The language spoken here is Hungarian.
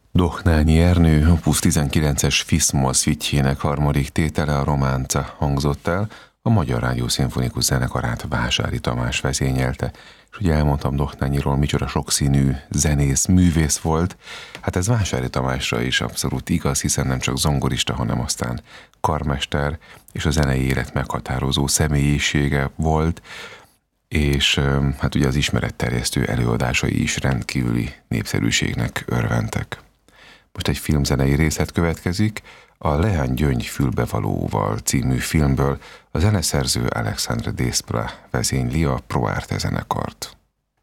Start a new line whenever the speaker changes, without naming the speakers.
Dohnányi Ernő Opus 19-es Fiszmol szvitjének harmadik tétele, a Románca hangzott el, a Magyar Rádió Szimfonikus Zenekarát Vásári Tamás vezényelte, és ugye elmondtam Dohnányiról, micsoda sokszínű zenész, művész volt, hát ez Vásári Tamásra is abszolút igaz, hiszen nem csak zongorista, hanem aztán karmester, és a zenei élet meghatározó személyisége volt, és hát ugye az ismeretterjesztő előadásai is rendkívüli népszerűségnek örventek. Most egy filmzenei részlet következik, a Leány Gyöngy fülbevalóval című filmből. A zeneszerző Alexandre Desplat vezényli a Pro Arte zenekart.